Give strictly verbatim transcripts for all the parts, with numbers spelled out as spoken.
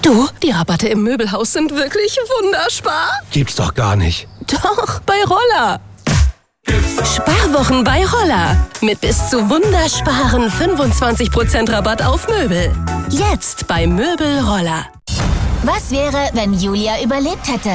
Du, die Rabatte im Möbelhaus sind wirklich wunderspar. Gibt's doch gar nicht. Doch, bei Roller. Sparwochen bei Roller. Mit bis zu wundersparen fünfundzwanzig Prozent Rabatt auf Möbel. Jetzt bei Möbel Roller. Was wäre, wenn Julia überlebt hätte?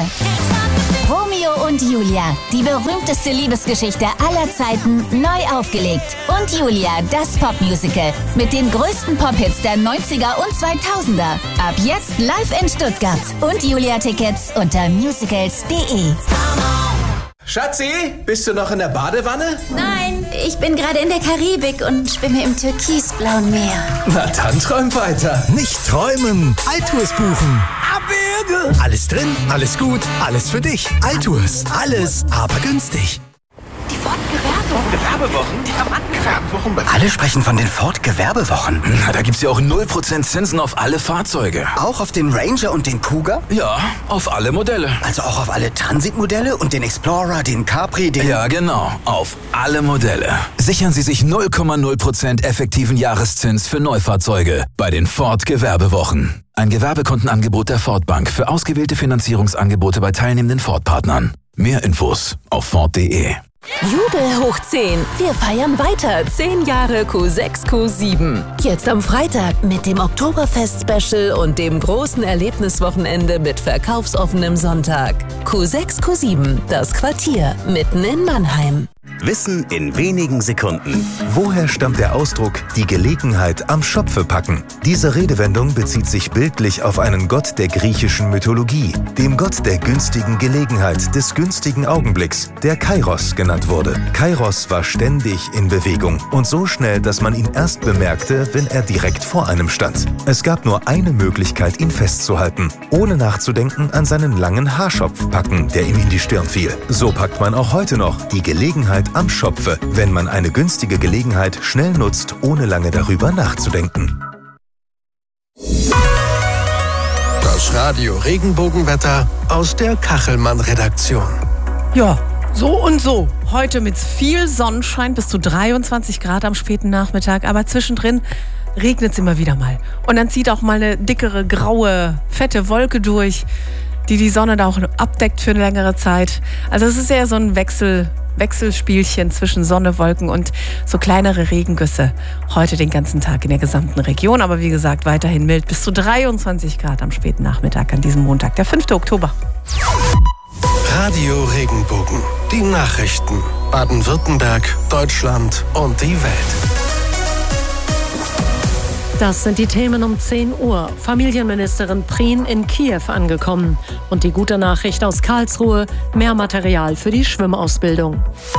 Romeo und Julia, die berühmteste Liebesgeschichte aller Zeiten, neu aufgelegt. Und Julia, das Popmusical mit den größten Pop-Hits der neunziger und zweitausender. Ab jetzt live in Stuttgart. Und Julia-Tickets unter musicals punkt de. Schatzi, bist du noch in der Badewanne? Nein, ich bin gerade in der Karibik und schwimme im türkisblauen Meer. Na dann träum weiter. Nicht träumen, Altours buchen. Abwürge. Alles drin, alles gut, alles für dich. Altours, alles, aber günstig. Die Ford-Gewerbewochen, die haben Gewerbewochen. Alle sprechen von den Ford-Gewerbewochen. Na, da gibt's ja auch null Prozent Zinsen auf alle Fahrzeuge. Auch auf den Ranger und den Kuga? Ja, auf alle Modelle. Also auch auf alle Transitmodelle und den Explorer, den Capri, den... Ja, genau, auf alle Modelle. Sichern Sie sich null Komma null Prozent effektiven Jahreszins für Neufahrzeuge bei den Ford-Gewerbewochen. Ein Gewerbekundenangebot der Ford Bank für ausgewählte Finanzierungsangebote bei teilnehmenden Ford-Partnern. Mehr Infos auf Ford punkt de. Jubel hoch zehn. Wir feiern weiter. zehn Jahre Q sechs Q sieben. Jetzt am Freitag mit dem Oktoberfest-Special und dem großen Erlebniswochenende mit verkaufsoffenem Sonntag. Q sechs Q sieben, das Quartier, mitten in Mannheim. Wissen in wenigen Sekunden. Woher stammt der Ausdruck, die Gelegenheit am Schopfe packen? Diese Redewendung bezieht sich bildlich auf einen Gott der griechischen Mythologie, dem Gott der günstigen Gelegenheit, des günstigen Augenblicks, der Kairos genannt wurde. Kairos war ständig in Bewegung und so schnell, dass man ihn erst bemerkte, wenn er direkt vor einem stand. Es gab nur eine Möglichkeit, ihn festzuhalten, ohne nachzudenken an seinen langen Haarschopf packen, der ihm in die Stirn fiel. So packt man auch heute noch die Gelegenheit am Schopfe, wenn man eine günstige Gelegenheit schnell nutzt, ohne lange darüber nachzudenken. Das Radio Regenbogenwetter aus der Kachelmann-Redaktion. Ja, so und so. Heute mit viel Sonnenschein, bis zu dreiundzwanzig Grad am späten Nachmittag, aber zwischendrin regnet es immer wieder mal. Und dann zieht auch mal eine dickere, graue, fette Wolke durch, die die Sonne da auch abdeckt für eine längere Zeit. Also es ist eher so ein Wechsel, Wechselspielchen zwischen Sonne, Wolken und so kleinere Regengüsse. Heute den ganzen Tag in der gesamten Region, aber wie gesagt weiterhin mild, bis zu dreiundzwanzig Grad am späten Nachmittag an diesem Montag, der fünfte Oktober. Radio Regenbogen, die Nachrichten. Baden-Württemberg, Deutschland und die Welt. Das sind die Themen um zehn Uhr. Familienministerin Prien in Kiew angekommen. Und die gute Nachricht aus Karlsruhe, mehr Material für die Schwimmausbildung.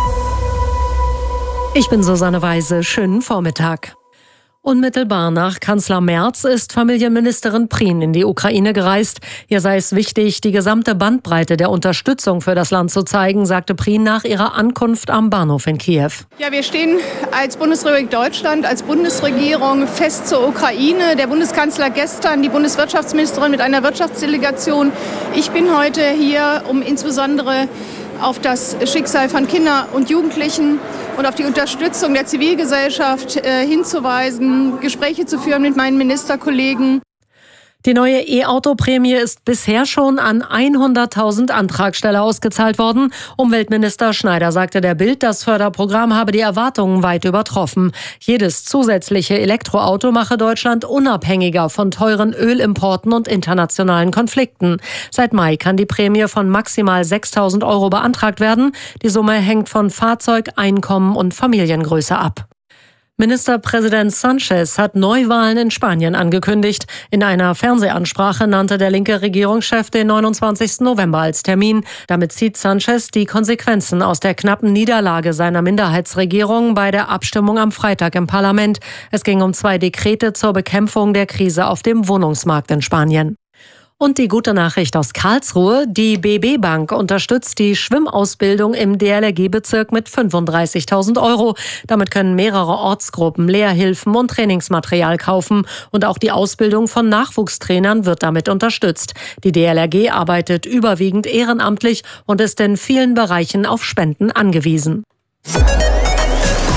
Ich bin Susanne Weise, schönen Vormittag. Unmittelbar nach Kanzler Merz ist Familienministerin Prien in die Ukraine gereist. Ihr sei es wichtig, die gesamte Bandbreite der Unterstützung für das Land zu zeigen, sagte Prien nach ihrer Ankunft am Bahnhof in Kiew. Ja, wir stehen als Bundesrepublik Deutschland, als Bundesregierung fest zur Ukraine. Der Bundeskanzler gestern, die Bundeswirtschaftsministerin mit einer Wirtschaftsdelegation. Ich bin heute hier, um insbesondere auf das Schicksal von Kindern und Jugendlichen und auf die Unterstützung der Zivilgesellschaft äh, hinzuweisen, Gespräche zu führen mit meinen Ministerkollegen. Die neue E-Auto-Prämie ist bisher schon an hunderttausend Antragsteller ausgezahlt worden. Umweltminister Schneider sagte der Bild, das Förderprogramm habe die Erwartungen weit übertroffen. Jedes zusätzliche Elektroauto mache Deutschland unabhängiger von teuren Ölimporten und internationalen Konflikten. Seit Mai kann die Prämie von maximal sechstausend Euro beantragt werden. Die Summe hängt von Fahrzeug, Einkommen und Familiengröße ab. Ministerpräsident Sánchez hat Neuwahlen in Spanien angekündigt. In einer Fernsehansprache nannte der linke Regierungschef den neunundzwanzigsten November als Termin. Damit zieht Sánchez die Konsequenzen aus der knappen Niederlage seiner Minderheitsregierung bei der Abstimmung am Freitag im Parlament. Es ging um zwei Dekrete zur Bekämpfung der Krise auf dem Wohnungsmarkt in Spanien. Und die gute Nachricht aus Karlsruhe, die B B Bank unterstützt die Schwimmausbildung im D L R G-Bezirk mit fünfunddreißigtausend Euro. Damit können mehrere Ortsgruppen Lehrhilfen und Trainingsmaterial kaufen. Und auch die Ausbildung von Nachwuchstrainern wird damit unterstützt. Die D L R G arbeitet überwiegend ehrenamtlich und ist in vielen Bereichen auf Spenden angewiesen. Der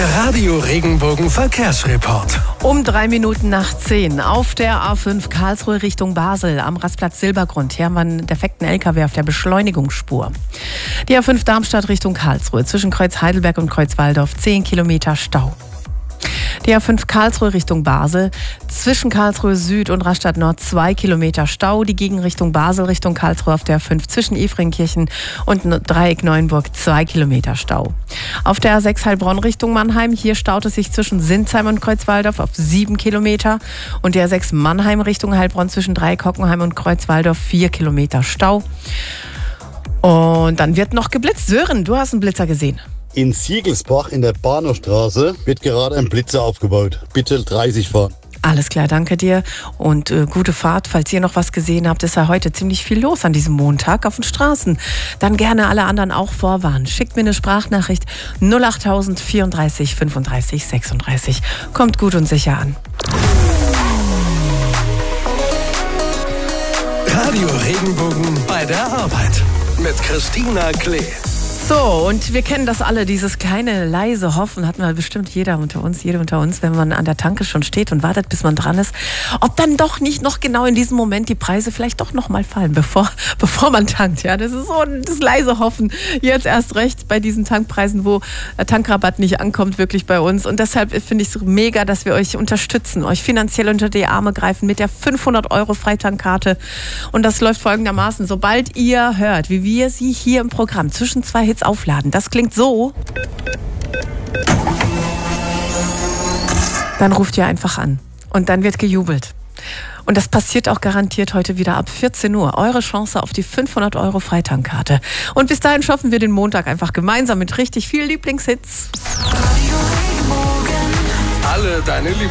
Der Radio Regenbogen Verkehrsreport. Um drei Minuten nach zehn auf der A fünf Karlsruhe Richtung Basel am Rastplatz Silbergrund. Hier haben wir einen defekten L K W auf der Beschleunigungsspur. Die A fünf Darmstadt Richtung Karlsruhe zwischen Kreuz Heidelberg und Kreuz Walldorf zehn Kilometer Stau. Die A fünf Karlsruhe Richtung Basel, zwischen Karlsruhe Süd und Rastatt Nord zwei Kilometer Stau. Die Gegenrichtung Basel Richtung Karlsruhe auf der A fünf zwischen Efringkirchen und Dreieck Neuenburg zwei Kilometer Stau. Auf der A sechs Heilbronn Richtung Mannheim, hier staut es sich zwischen Sinsheim und Kreuzwaldorf auf sieben Kilometer. Und der A sechs Mannheim Richtung Heilbronn zwischen Dreieck Hockenheim und Kreuzwaldorf vier Kilometer Stau. Und dann wird noch geblitzt. Sören, du hast einen Blitzer gesehen. In Siegelsbach in der Bahnhofstraße wird gerade ein Blitzer aufgebaut. Bitte dreißig fahren. Alles klar, danke dir und äh, gute Fahrt. Falls ihr noch was gesehen habt, ist ja heute ziemlich viel los an diesem Montag auf den Straßen. Dann gerne alle anderen auch vorwarnen. Schickt mir eine Sprachnachricht null acht tausend vierunddreißig fünfunddreißig sechsunddreißig. Kommt gut und sicher an. Radio Regenbogen bei der Arbeit mit Christina Klee. So, und wir kennen das alle, dieses kleine, leise Hoffen hat mal bestimmt jeder unter uns, jede unter uns, wenn man an der Tanke schon steht und wartet, bis man dran ist, ob dann doch nicht noch genau in diesem Moment die Preise vielleicht doch noch mal fallen, bevor, bevor man tankt. Ja, das ist so das leise Hoffen. Jetzt erst recht bei diesen Tankpreisen, wo Tankrabatt nicht ankommt, wirklich bei uns. Und deshalb finde ich es mega, dass wir euch unterstützen, euch finanziell unter die Arme greifen mit der fünfhundert Euro Freitankkarte. Und das läuft folgendermaßen. Sobald ihr hört, wie wir sie hier im Programm zwischen zwei Hits aufladen. Das klingt so. Dann ruft ihr einfach an und dann wird gejubelt. Und das passiert auch garantiert heute wieder ab vierzehn Uhr. Eure Chance auf die fünfhundert Euro Freitankkarte. Und bis dahin schaffen wir den Montag einfach gemeinsam mit richtig vielen Lieblingshits. Alle deine Lieblingshits.